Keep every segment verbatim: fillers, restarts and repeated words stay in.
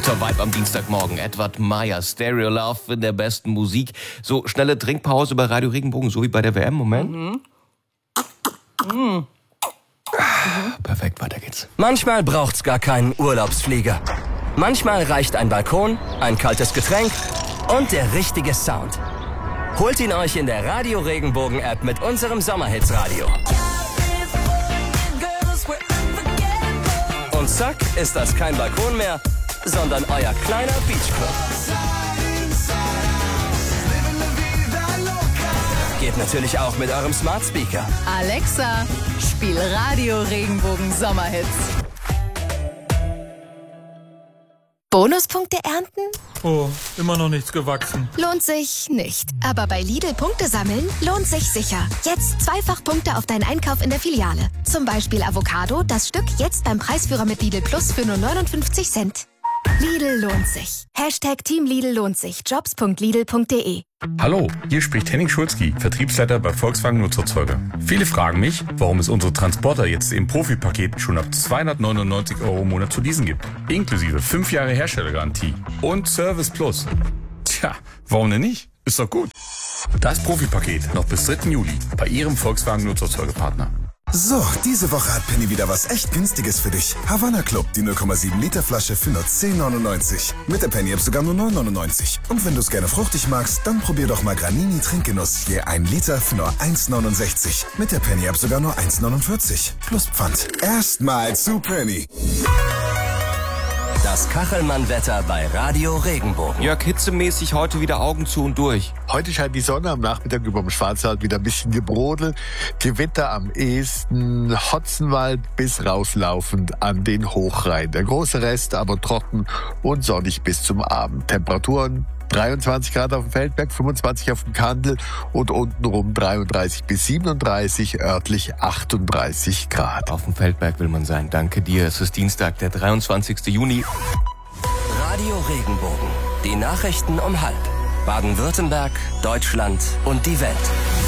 Guter Vibe am Dienstagmorgen. Edward Meyer, Stereo Love in der besten Musik. So, schnelle Trinkpause bei Radio Regenbogen, so wie bei der W M. Moment. Mhm. Mhm. Perfekt, weiter geht's. Manchmal braucht's gar keinen Urlaubsflieger. Manchmal reicht ein Balkon, ein kaltes Getränk und der richtige Sound. Holt ihn euch in der Radio Regenbogen App mit unserem Sommerhits-Radio. Und zack, ist das kein Balkon mehr, sondern euer kleiner Beachclub. Geht natürlich auch mit eurem Smart Speaker. Alexa, spiel Radio Regenbogen Sommerhits. Bonuspunkte ernten? Oh, immer noch nichts gewachsen. Lohnt sich nicht. Aber bei Lidl Punkte sammeln lohnt sich sicher. Jetzt zweifach Punkte auf deinen Einkauf in der Filiale. Zum Beispiel Avocado, das Stück jetzt beim Preisführer mit Lidl Plus für nur neunundfünfzig Cent. Lidl lohnt sich. Hashtag Team Lidl lohnt sich. jobs punkt lidl punkt de. Hallo, hier spricht Henning Schulzki, Vertriebsleiter bei Volkswagen Nutzerzeuger. Viele fragen mich, warum es unsere Transporter jetzt im Profipaket schon ab zweihundertneunundneunzig Euro im Monat zu leasen gibt. Inklusive fünf Jahre Herstellergarantie und Service Plus. Tja, warum denn nicht? Ist doch gut. Das Profipaket noch bis dritten Juli bei Ihrem Volkswagen Nutzerzeugerpartner. So, diese Woche hat Penny wieder was echt Günstiges für dich. Havanna Club, die null Komma sieben Liter Flasche für nur zehn neunundneunzig. Mit der Penny App sogar nur neun neunundneunzig. Und wenn du es gerne fruchtig magst, dann probier doch mal Granini Trinkgenuss. Je ein Liter für nur eins neunundsechzig. Mit der Penny App sogar nur eins neunundvierzig. Plus Pfand. Erstmal zu Penny. Das Kachelmann-Wetter bei Radio Regenbogen. Jörg, hitzemäßig heute wieder Augen zu und durch. Heute scheint die Sonne, am Nachmittag über dem Schwarzwald wieder ein bisschen gebrodelt. Gewitter am ehesten, Hotzenwald bis rauslaufend an den Hochrhein. Der große Rest aber trocken und sonnig bis zum Abend. Temperaturen dreiundzwanzig Grad auf dem Feldberg, fünfundzwanzig auf dem Kandel und untenrum dreiunddreißig bis siebenunddreißig, örtlich achtunddreißig Grad. Auf dem Feldberg will man sein. Danke dir. Es ist Dienstag, der dreiundzwanzigsten Juni. Radio Regenbogen. Die Nachrichten um halb. Baden-Württemberg, Deutschland und die Welt.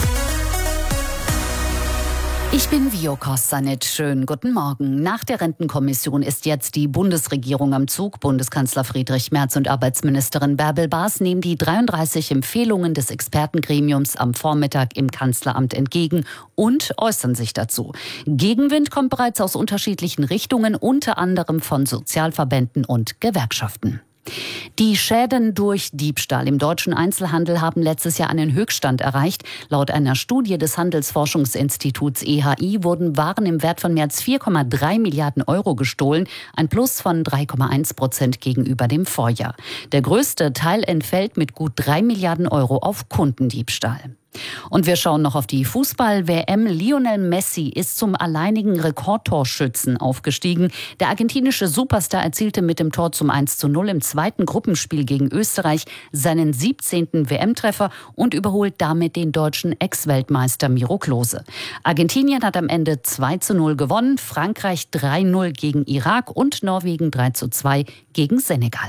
Ich bin Vio Kostanic. Schönen guten Morgen. Nach der Rentenkommission ist jetzt die Bundesregierung am Zug. Bundeskanzler Friedrich Merz und Arbeitsministerin Bärbel Baas nehmen die dreiunddreißig Empfehlungen des Expertengremiums am Vormittag im Kanzleramt entgegen und äußern sich dazu. Gegenwind kommt bereits aus unterschiedlichen Richtungen, unter anderem von Sozialverbänden und Gewerkschaften. Die Schäden durch Diebstahl im deutschen Einzelhandel haben letztes Jahr einen Höchststand erreicht. Laut einer Studie des Handelsforschungsinstituts E H I wurden Waren im Wert von mehr als vier Komma drei Milliarden Euro gestohlen, ein Plus von drei Komma eins Prozent gegenüber dem Vorjahr. Der größte Teil entfällt mit gut drei Milliarden Euro auf Kundendiebstahl. Und wir schauen noch auf die Fußball-W M. Lionel Messi ist zum alleinigen Rekordtorschützen aufgestiegen. Der argentinische Superstar erzielte mit dem Tor zum eins zu null im zweiten Gruppenspiel gegen Österreich seinen siebzehnten W M-Treffer und überholt damit den deutschen Ex-Weltmeister Miro Klose. Argentinien hat am Ende zwei zu null gewonnen, Frankreich drei null gegen Irak und Norwegen drei zu zwei gegen Senegal.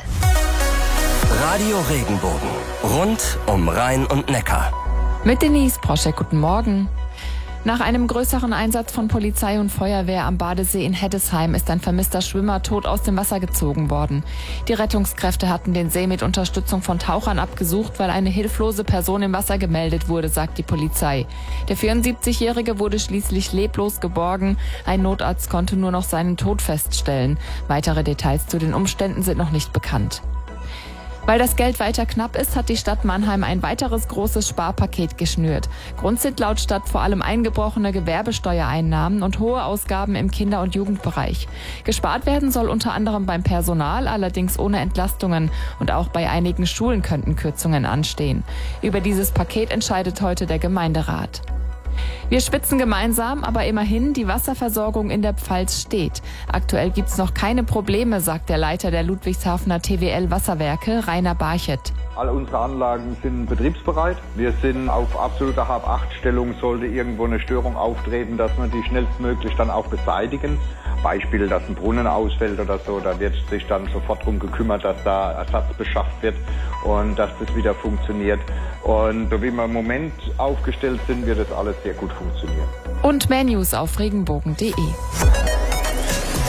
Radio Regenbogen. Rund um Rhein und Neckar. Mit Denise Proschek, guten Morgen. Nach einem größeren Einsatz von Polizei und Feuerwehr am Badesee in Heddesheim ist ein vermisster Schwimmer tot aus dem Wasser gezogen worden. Die Rettungskräfte hatten den See mit Unterstützung von Tauchern abgesucht, weil eine hilflose Person im Wasser gemeldet wurde, sagt die Polizei. Der vierundsiebzigjährige wurde schließlich leblos geborgen. Ein Notarzt konnte nur noch seinen Tod feststellen. Weitere Details zu den Umständen sind noch nicht bekannt. Weil das Geld weiter knapp ist, hat die Stadt Mannheim ein weiteres großes Sparpaket geschnürt. Grund sind laut Stadt vor allem eingebrochene Gewerbesteuereinnahmen und hohe Ausgaben im Kinder- und Jugendbereich. Gespart werden soll unter anderem beim Personal, allerdings ohne Entlastungen. Und auch bei einigen Schulen könnten Kürzungen anstehen. Über dieses Paket entscheidet heute der Gemeinderat. Wir schwitzen gemeinsam, aber immerhin, die Wasserversorgung in der Pfalz steht. Aktuell gibt's noch keine Probleme, sagt der Leiter der Ludwigshafener T W L Wasserwerke, Rainer Barchet. Alle unsere Anlagen sind betriebsbereit. Wir sind auf absoluter Hab-acht-Stellung, sollte irgendwo eine Störung auftreten, dass wir die schnellstmöglich dann auch beseitigen. Beispiel, dass ein Brunnen ausfällt oder so, da wird sich dann sofort darum gekümmert, dass da Ersatz beschafft wird und dass das wieder funktioniert. Und so wie wir im Moment aufgestellt sind, wird das alles sehr gut funktionieren. Und mehr News auf regenbogen punkt de.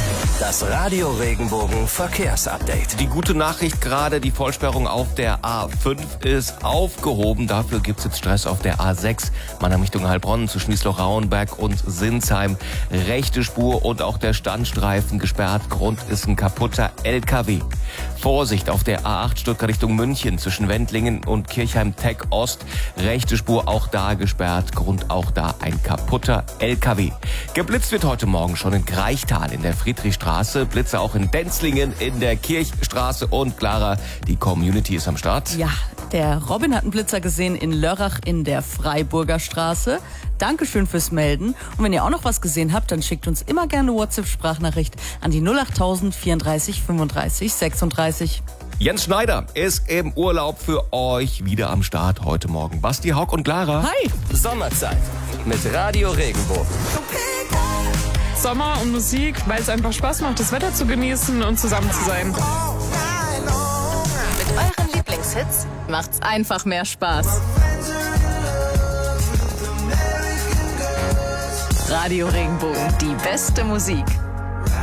Das Radio Regenbogen Verkehrsupdate. Die gute Nachricht gerade, die Vollsperrung auf der A fünf ist aufgehoben. Dafür gibt es jetzt Stress auf der A sechs. Mannheim Richtung Heilbronn zwischen Wiesloch-Rauenberg und Sinsheim. Rechte Spur und auch der Standstreifen gesperrt. Grund ist ein kaputter L K W. Vorsicht auf der A acht Stuttgart Richtung München zwischen Wendlingen und Kirchheim-Tech Ost. Rechte Spur auch da gesperrt. Grund auch da ein kaputter L K W. Geblitzt wird heute Morgen schon in Greichtal in der Friedrichstraße. Blitze auch in Denzlingen in der Kirchstraße. Und Clara, die Community ist am Start. Ja, der Robin hat einen Blitzer gesehen in Lörrach in der Freiburger Straße. Dankeschön fürs Melden. Und wenn ihr auch noch was gesehen habt, dann schickt uns immer gerne eine WhatsApp-Sprachnachricht an die null achttausend vierunddreißig fünfunddreißig sechsunddreißig. Jens Schneider ist im Urlaub für euch wieder am Start heute Morgen. Basti, Haug und Clara. Hi! Sommerzeit mit Radio Regenbogen. Sommer und Musik, weil es einfach Spaß macht, das Wetter zu genießen und zusammen zu sein. Mit euren Lieblingshits macht's einfach mehr Spaß. Radio Regenbogen, die beste Musik.